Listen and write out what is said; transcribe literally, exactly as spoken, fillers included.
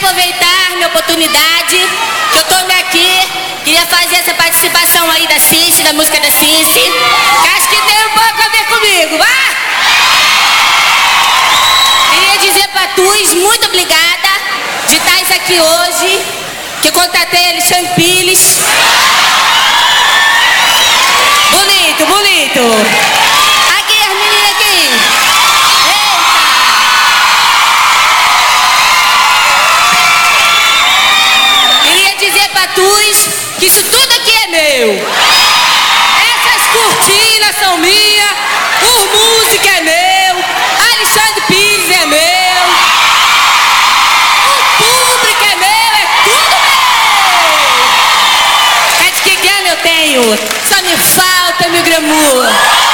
aproveitar minha oportunidade, que eu tô aqui, queria fazer essa participação aí da Cici, da música da Cici, que acho que tem um pouco a ver comigo, vai! Queria dizer pra Tuz, muito obrigada de estar aqui hoje, que eu contatei Alexandre Pires. Bonito, bonito. Aqui, as meninas aqui. Eita. Queria dizer pra Tuz que isso tudo aqui é meu. Essas cortinas são minhas, o música é meu, Alexandre Pires é meu, o público é meu, é tudo meu. É de que grana eu tenho, só me falta meu glamour.